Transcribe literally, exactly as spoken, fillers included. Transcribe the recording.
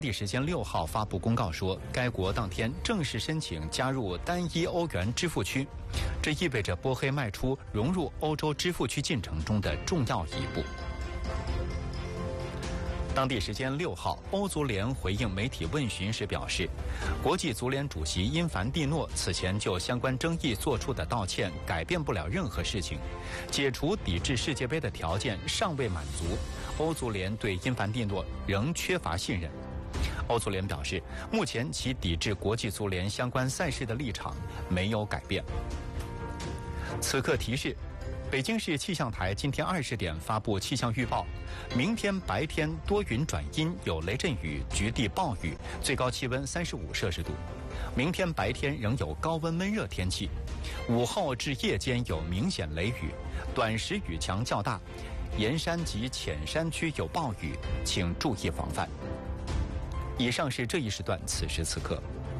当地时间六号发布公告说，该国当天正式申请加入单一欧元支付区，这意味着波黑迈出融入欧洲支付区进程中的重要一步。当地时间六号，欧足联回应媒体问询时表示，国际足联主席因凡蒂诺此前就相关争议作出的道歉改变不了任何事情，解除抵制世界杯的条件尚未满足，欧足联对因凡蒂诺仍缺乏信任。欧足联表示，目前其抵制国际足联相关赛事的立场没有改变。此刻提示，北京市气象台今天二十点发布气象预报，明天白天多云转阴，有雷阵雨、局地暴雨，最高气温三十五摄氏度。明天白天仍有高温闷热天气，午后至夜间有明显雷雨，短时雨强较大，沿山及浅山区有暴雨，请注意防范。以上是这一时段此时此刻。